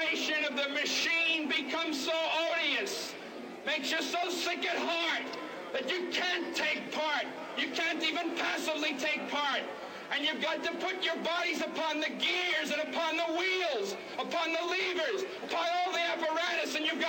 vibration of the machine becomes so odious, makes you so sick at heart that you can't take part. You can't even passively take part. And you've got to put your bodies upon the gears and upon the wheels, upon the levers, upon all the apparatus, and you've got